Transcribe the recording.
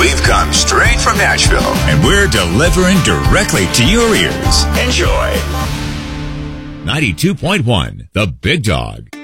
We've come straight from Nashville, and we're delivering directly to your ears. Enjoy. 92.1, The Big Dog.